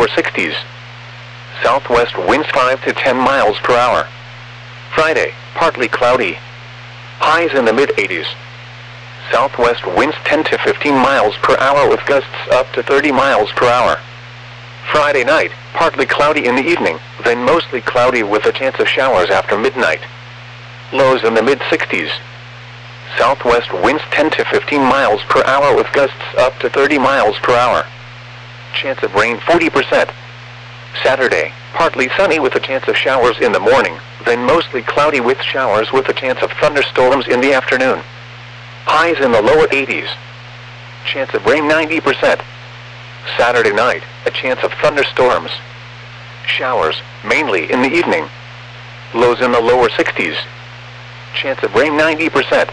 lower 60s. Southwest winds 5 to 10 miles per hour. Friday, partly cloudy. Highs in the mid-80s. Southwest winds 10 to 15 miles per hour with gusts up to 30 miles per hour. Friday night, partly cloudy in the evening, then mostly cloudy with a chance of showers after midnight. Lows in the mid-60s. Southwest winds 10 to 15 miles per hour with gusts up to 30 miles per hour. Chance of rain 40%. Saturday, partly sunny with a chance of showers in the morning, then mostly cloudy with showers with a chance of thunderstorms in the afternoon. Highs in the lower 80s. Chance of rain 90%. Saturday night, a chance of thunderstorms. Showers, mainly in the evening. Lows in the lower 60s. Chance of rain 90%.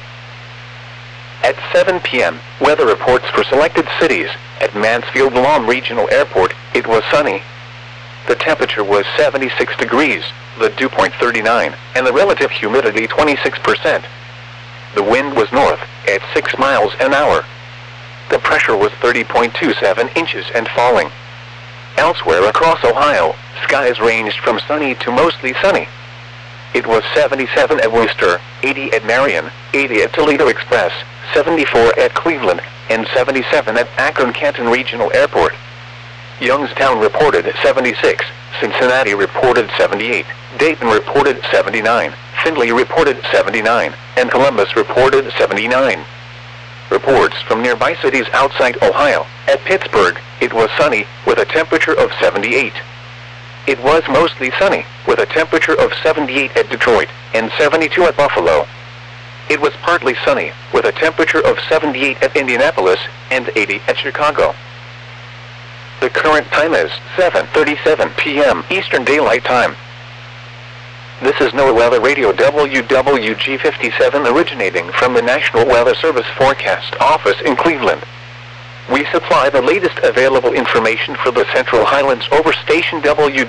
At 7 p.m., weather reports for selected cities. At Mansfield Lahm Regional Airport, it was sunny. The temperature was 76 degrees, the dew point 39, and the relative humidity 26%. The wind was north, at 6 miles an hour. The pressure was 30.27 inches and falling. Elsewhere across Ohio, skies ranged from sunny to mostly sunny. It was 77 at Wooster, 80 at Marion, 80 at Toledo Express, 74 at Cleveland, and 77 at Akron-Canton Regional Airport. Youngstown reported 76, Cincinnati reported 78, Dayton reported 79, Findlay reported 79, and Columbus reported 79. Reports from nearby cities outside Ohio. At Pittsburgh, it was sunny, with a temperature of 78. It was mostly sunny, with a temperature of 78 at Detroit, and 72 at Buffalo. It was partly sunny, with a temperature of 78 at Indianapolis, and 80 at Chicago. The current time is 7:37 p.m. Eastern Daylight Time. This is NOAA Weather Radio WWG57 originating from the National Weather Service Forecast Office in Cleveland. We supply the latest available information for the Central Highlands over station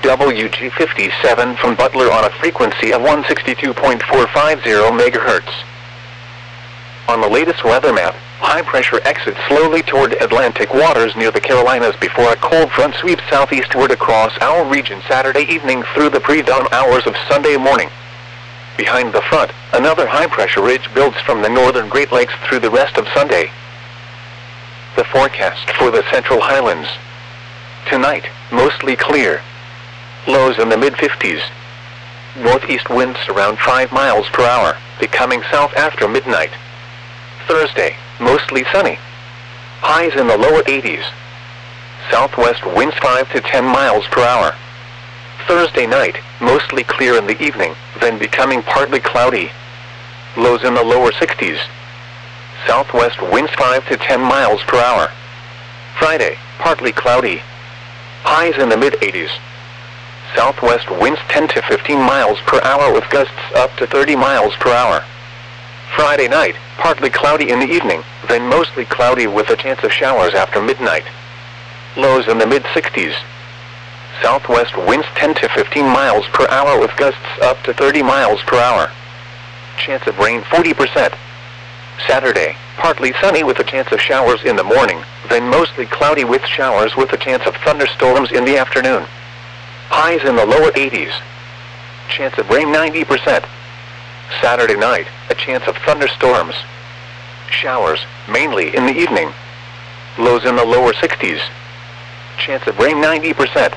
WWG57 from Butler on a frequency of 162.450 MHz. On the latest weather map, high pressure exits slowly toward Atlantic waters near the Carolinas before a cold front sweeps southeastward across our region Saturday evening through the pre-dawn hours of Sunday morning. Behind the front, another high pressure ridge builds from the northern Great Lakes through the rest of Sunday. The forecast for the Central Highlands. Tonight, mostly clear. Lows in the mid-50s. Northeast winds around 5 miles per hour, becoming south after midnight. Thursday, mostly sunny. Highs in the lower 80s. Southwest winds 5 to 10 miles per hour. Thursday night, mostly clear in the evening, then becoming partly cloudy. Lows in the lower 60s. Southwest winds 5 to 10 miles per hour. Friday, partly cloudy. Highs in the mid-80s. Southwest winds 10 to 15 miles per hour with gusts up to 30 miles per hour. Friday night, partly cloudy in the evening, then mostly cloudy with a chance of showers after midnight. Lows in the mid-60s. Southwest winds 10 to 15 miles per hour with gusts up to 30 miles per hour. Chance of rain 40%. Saturday, partly sunny with a chance of showers in the morning, then mostly cloudy with showers with a chance of thunderstorms in the afternoon. Highs in the lower 80s. Chance of rain 90%. Saturday night, a chance of thunderstorms. Showers, mainly in the evening. Lows in the lower 60s. Chance of rain 90%.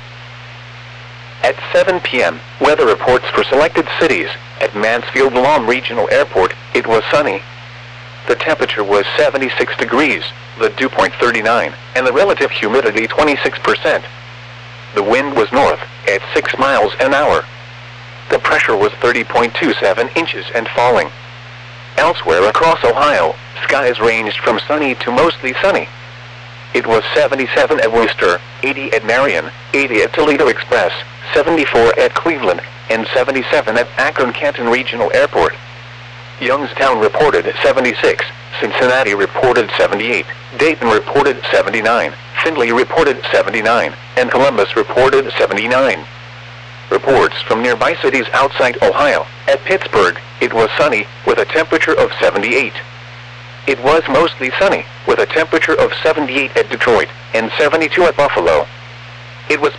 At 7 p.m., weather reports for selected cities. At Mansfield Lahm Regional Airport, it was sunny. The temperature was 76 degrees, the dew point 39, and the relative humidity 26%. The wind was north, at 6 miles an hour. The pressure was 30.27 inches and falling. Elsewhere across Ohio, skies ranged from sunny to mostly sunny. It was 77 at Wooster, 80 at Marion, 80 at Toledo Express, 74 at Cleveland, and 77 at Akron-Canton Regional Airport. Youngstown reported 76, Cincinnati reported 78, Dayton reported 79, Findlay reported 79, and Columbus reported 79. Reports from nearby cities outside Ohio. At Pittsburgh, it was sunny, with a temperature of 78. It was mostly sunny, with a temperature of 78 at Detroit, and 72 at Buffalo. It was